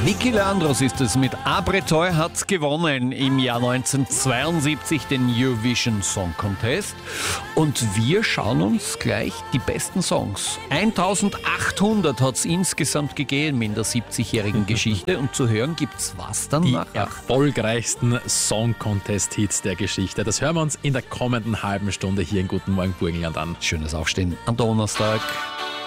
Niki Leandros ist es mit Abreteu, hat gewonnen im Jahr 1972 den Eurovision Song Contest. Und wir schauen uns gleich die besten Songs. 1800 hat es insgesamt gegeben in der 70-jährigen Geschichte. Und zu hören gibt's was dann Die nachher? erfolgreichsten Song Contest Hits der Geschichte. Das hören wir uns in der kommenden halben Stunde hier in Guten Morgen Burgenland an. Schönes Aufstehen am Donnerstag.